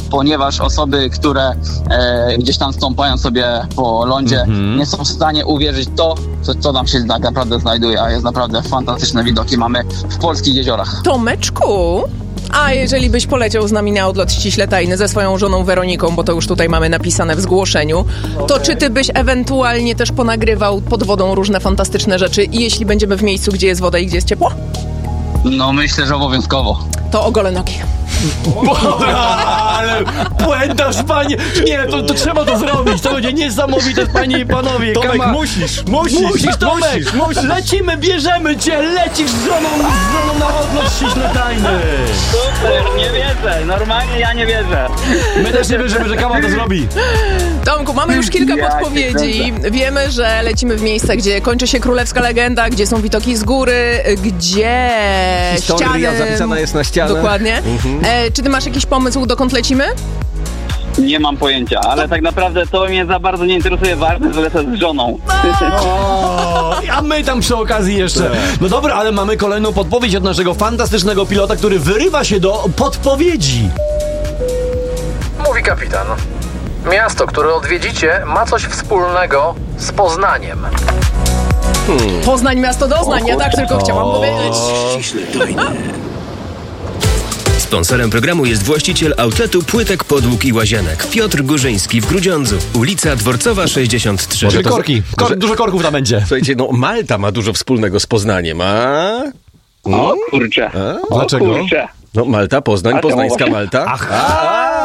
ponieważ osoby, które gdzieś tam stąpają sobie po lądzie, nie są w stanie uwierzyć to, co tam się tak naprawdę znajduje, a jest naprawdę fantastyczne widoki mamy w polskich jeziorach. Tomeczku, a jeżeli byś poleciał z nami na odlot ściśle tajny ze swoją żoną Weroniką, bo to już tutaj mamy napisane w zgłoszeniu, to czy ty byś ewentualnie też ponagrywał pod wodą różne fantastyczne rzeczy i jeśli będziemy w miejscu, gdzie jest woda i gdzie jest ciepło? No myślę, że obowiązkowo. To ogolę nogi. Ale błędasz, panie! Nie, to trzeba to zrobić. To będzie niesamowite, panie i panowie. Tomek, musisz, Tomek! Lecimy, bierzemy cię, lecisz z żoną na odlot ściśle tajny. Super, nie wierzę, normalnie ja nie wierzę. My też nie wierzymy, że Kawa to zrobi. Tomku, mamy już kilka podpowiedzi. Wiemy, że lecimy w miejsce, gdzie kończy się królewska legenda, gdzie są widoki z góry, gdzie historia ściany... zapisana jest na ścianę. Dokładnie. Czy ty masz jakiś pomysł, dokąd lecimy? Nie mam pojęcia, ale tak naprawdę to mnie za bardzo nie interesuje, ważne, że lecę z żoną. A my tam przy okazji jeszcze. No dobra, ale mamy kolejną podpowiedź od naszego fantastycznego pilota, który wyrywa się do podpowiedzi. Mówi kapitan. Miasto, które odwiedzicie, ma coś wspólnego z Poznaniem. Poznań, miasto doznań, ja tak tylko chciałam powiedzieć. Sponsorem programu jest właściciel outletu płytek, podłóg i łazienek Piotr Górzyński w Grudziądzu, ulica Dworcowa 63. Może korki. Dużo korków tam będzie. Słuchajcie, no Malta ma dużo wspólnego z Poznaniem, a? O kurczę. Dlaczego? O kurczę. No Malta, Poznań, poznańska Malta. Aha!